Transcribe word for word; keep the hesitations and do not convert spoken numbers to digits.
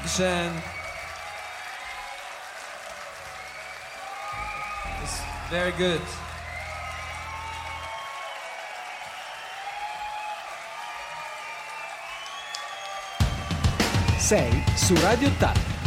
Dankeschön. It's very good. Sei su Radio Tap.